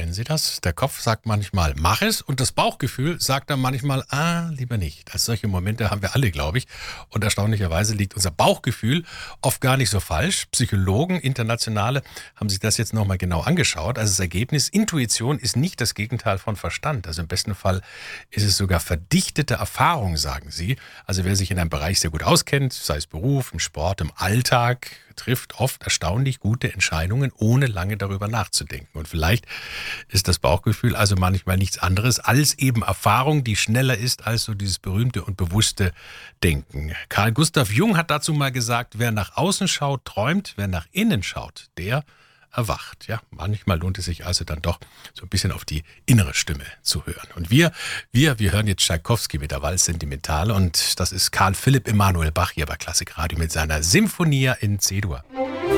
Kennen Sie das? Der Kopf sagt manchmal, mach es, und das Bauchgefühl sagt dann manchmal, lieber nicht. Also solche Momente haben wir alle, glaube ich. Und erstaunlicherweise liegt unser Bauchgefühl oft gar nicht so falsch. Psychologen, Internationale, haben sich das jetzt nochmal genau angeschaut. Also das Ergebnis, Intuition ist nicht das Gegenteil von Verstand. Also im besten Fall ist es sogar verdichtete Erfahrung, sagen sie. Also wer sich in einem Bereich sehr gut auskennt, sei es Beruf, im Sport, im Alltag, trifft oft erstaunlich gute Entscheidungen, ohne lange darüber nachzudenken. Und vielleicht ist das Bauchgefühl also manchmal nichts anderes als eben Erfahrung, die schneller ist als so dieses berühmte und bewusste Denken. Carl Gustav Jung hat dazu mal gesagt, wer nach außen schaut, träumt, wer nach innen schaut, der erwacht. Ja, manchmal lohnt es sich also dann doch so ein bisschen auf die innere Stimme zu hören. Und wir hören jetzt Tschaikowski mit der Walz Sentimentale, und das ist Karl Philipp Emanuel Bach hier bei Klassikradio mit seiner Sinfonia in C-Dur.